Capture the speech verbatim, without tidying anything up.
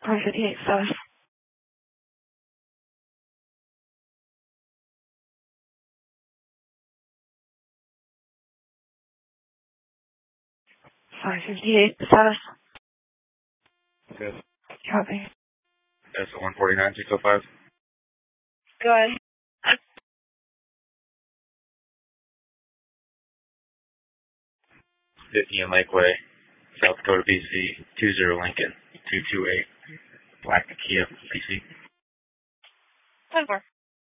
five fifty-eight South. five fifty-eight South. Yes. Copy. That's one forty-nine, six oh five. Go ahead. fifty in Lakeway, South Dakota, B C, two zero Lincoln, two two eight, Black Kia, B C. ten four.